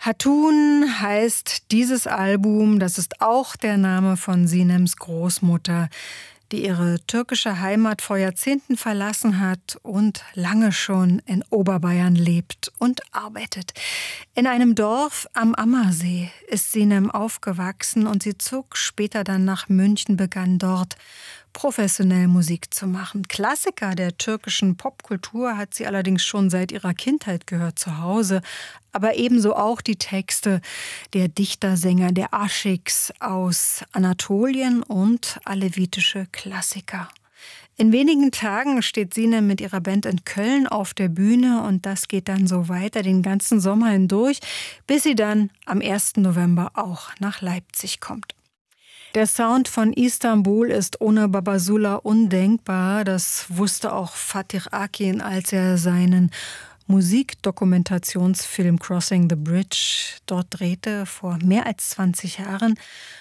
Hatun heißt dieses Album, das ist auch der Name von Sinems Großmutter, die ihre türkische Heimat vor Jahrzehnten verlassen hat und lange schon in Oberbayern lebt und arbeitet. In einem Dorf am Ammersee ist Sinem aufgewachsen und sie zog später dann nach München, begann dort professionell Musik zu machen. Klassiker der türkischen Popkultur hat sie allerdings schon seit ihrer Kindheit gehört zu Hause, aber ebenso auch die Texte der Dichtersänger der Aschiks aus Anatolien und alevitische Klassiker. In wenigen Tagen steht Sinem mit ihrer Band in Köln auf der Bühne und das geht dann so weiter den ganzen Sommer hindurch, bis sie dann am 1. November auch nach Leipzig kommt. Der Sound von Istanbul ist ohne Babasula undenkbar. Das wusste auch Fatih Akin, als er seinen Musikdokumentationsfilm Crossing the Bridge dort drehte, vor mehr als 20 Jahren.